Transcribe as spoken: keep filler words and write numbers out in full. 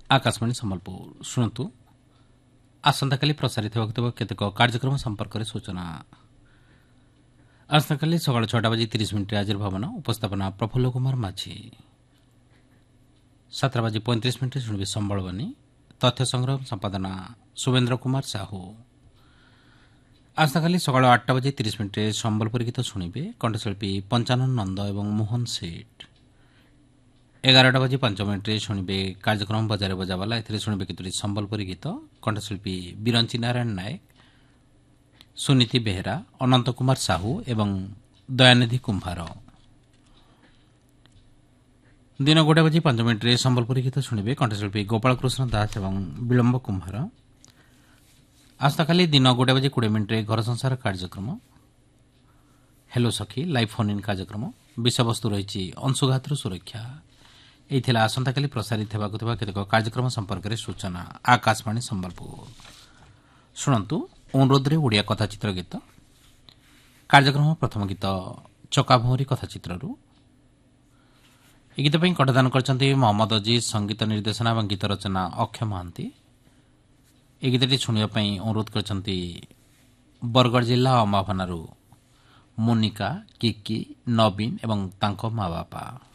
आकाशवाणी सम्बलपुर शुणु आसंताकाली प्रसारित होगा केतेक कार्यक्रम संपर्क में सूचना। आसंताकाली सकाल छटा बजे तीस मिनिट आविर्भावन उपस्थापना प्रफुल्ल कुमार माझी। सातटा बजे पैंतीस मिनिट शुणवे संबलवानी तथ्य संग्रह संपादना शुभेन्द्र कुमार साहू। आसंताकाली सकाल आठटा बजे तीस मिनिट संबलपुर गीत शुणे कंठशिल्पी पंचानन नंद और मोहन सेठ। एगारटा बजे पांच मिनिट शुणे कार्यक्रम बजारे बजावाला ए शुणे केतोटी संबलपुरी गीत कंठशिल्पी बिरंची नारायण नायक, सुनीति बेहेरा, अनंत कुमार साहू एवं दयानिधि कुंभार। दिन गोटे बजे पांच मिनिट संबलपुरी गीत शुणे कंठशिल्पी गोपाल कृष्ण दास एवं विलंब कुंभार। आसंताकाली दिन गोटे बजे कोड़े मिनिट घर संसार कार्यक्रम हेलो सखी लाइव फोन इन कार्यक्रम विषयवस्तु रही अंशुघात सुरक्षा। यही आसंताकाली प्रसारित होगा केतेक कार्यक्रम संपर्क में सूचना। आकाशवाणी सम्बलपुर शुणु अनुरोध ओडिया कथाचित्र गीत। कार्यक्रम प्रथम गीत चकाभौरी कथाचित्र गीत कटदान कर मोहम्मद अजीज, संगीत निर्देशना और गीत रचना अक्षय महांती। ए गीतटी शुणापी अनुरोध कर बरगढ़ जिला अम्बाफानारू मोनिका, किकी, नवीन एवं तांको माँ बापा।